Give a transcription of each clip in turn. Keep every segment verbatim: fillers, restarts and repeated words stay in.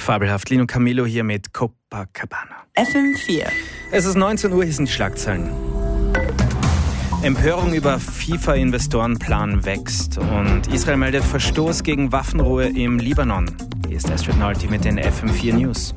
Fabelhaft. Lino Camillo hier mit Copacabana. F M vier. Es ist neunzehn Uhr, hier sind die Schlagzeilen. Empörung über FIFA-Investorenplan wächst und Israel meldet Verstoß gegen Waffenruhe im Libanon. Hier ist Astrid Nolti mit den F M vier News.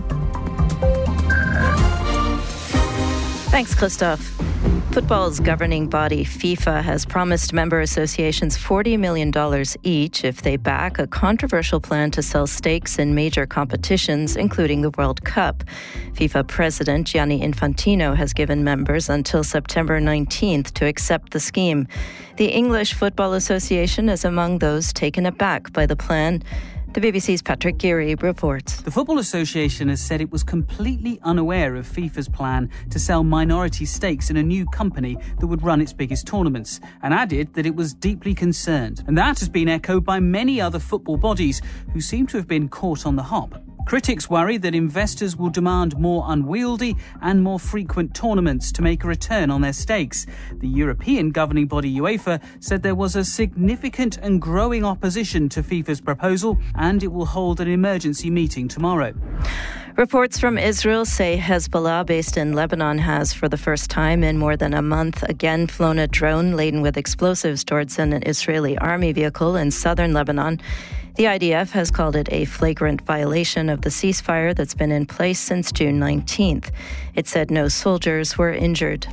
Thanks, Christoph. Football's governing body, FIFA, has promised member associations forty million dollars each if they back a controversial plan to sell stakes in major competitions, including the World Cup. FIFA President Gianni Infantino has given members until September nineteenth to accept the scheme. The English Football Association is among those taken aback by the plan. The B B C's Patrick Geary reports. The Football Association has said it was completely unaware of FIFA's plan to sell minority stakes in a new company that would run its biggest tournaments, and added that it was deeply concerned. And that has been echoed by many other football bodies who seem to have been caught on the hop. Critics worry that investors will demand more unwieldy and more frequent tournaments to make a return on their stakes. The European governing body UEFA said there was a significant and growing opposition to FIFA's proposal, and it will hold an emergency meeting tomorrow. Reports from Israel say Hezbollah, based in Lebanon, has, for the first time in more than a month, again flown a drone laden with explosives towards an Israeli army vehicle in southern Lebanon. The I D F has called it a flagrant violation of the ceasefire that's been in place since June nineteenth. It said no soldiers were injured.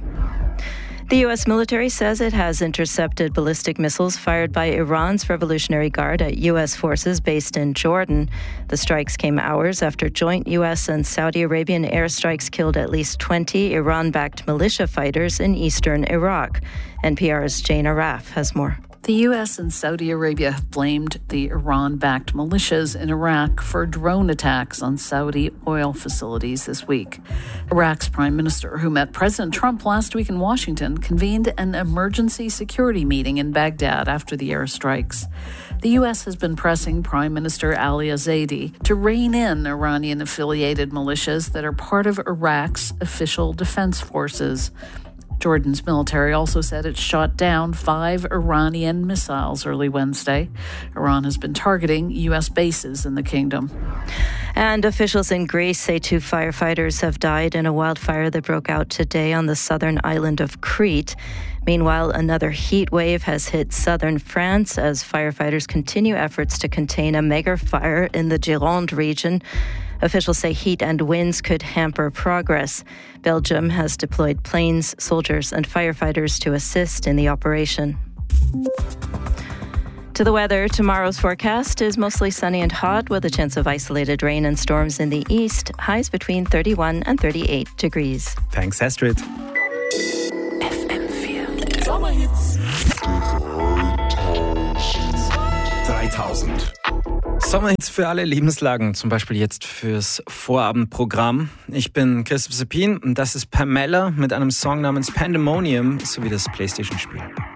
The U S military says it has intercepted ballistic missiles fired by Iran's Revolutionary Guard at U S forces based in Jordan. The strikes came hours after joint U S and Saudi Arabian airstrikes killed at least twenty Iran-backed militia fighters in eastern Iraq. N P R's Jane Araf has more. The U S and Saudi Arabia have blamed the Iran-backed militias in Iraq for drone attacks on Saudi oil facilities this week. Iraq's prime minister, who met President Trump last week in Washington, convened an emergency security meeting in Baghdad after the airstrikes. The U S has been pressing Prime Minister Ali Zaidi to rein in Iranian-affiliated militias that are part of Iraq's official defense forces. Jordan's military also said it shot down five Iranian missiles early Wednesday. Iran has been targeting U S bases in the kingdom. And officials in Greece say two firefighters have died in a wildfire that broke out today on the southern island of Crete. Meanwhile, another heat wave has hit southern France as firefighters continue efforts to contain a mega fire in the Gironde region. Officials say heat and winds could hamper progress. Belgium has deployed planes, soldiers, and firefighters to assist in the operation. To the weather, tomorrow's forecast is mostly sunny and hot with a chance of isolated rain and storms in the east. Highs between thirty-one and thirty-eight degrees. Thanks, Astrid. F M vier. Sommerhits. dreitausend. Sommerhits für alle Lebenslagen, zum Beispiel jetzt fürs Vorabendprogramm. Ich bin Christoph Seppin und das ist Pamela mit einem Song namens Pandemonium sowie das PlayStation-Spiel.